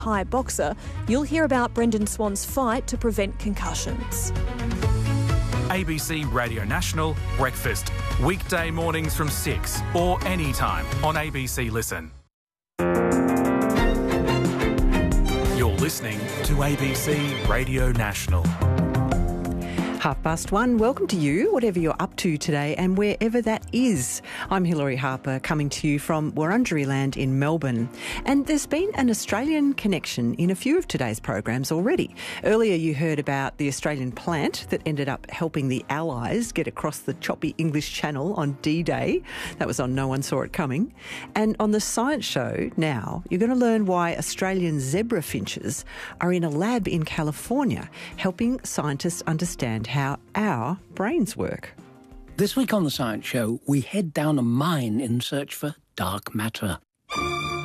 high boxer, you'll hear about Brendan Swan's fight to prevent concussions. ABC Radio National Breakfast. Weekday mornings from 6 or anytime on ABC Listen. You're listening to ABC Radio National. 1:30. Welcome to you, whatever you're up to today and wherever that is. I'm Hilary Harper, coming to you from Wurundjeri Land in Melbourne. And there's been an Australian connection in a few of today's programs already. Earlier you heard about the Australian plant that ended up helping the Allies get across the choppy English Channel on D-Day. That was on No One Saw It Coming. And on the Science Show now, you're going to learn why Australian zebra finches are in a lab in California, helping scientists understand how our brains work. This week on The Science Show, we head down a mine in search for dark matter.